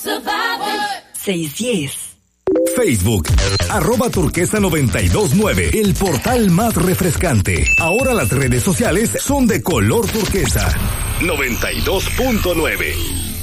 610. Facebook, @turquesa929, el portal más refrescante. Ahora las redes sociales son de color turquesa. 92.9.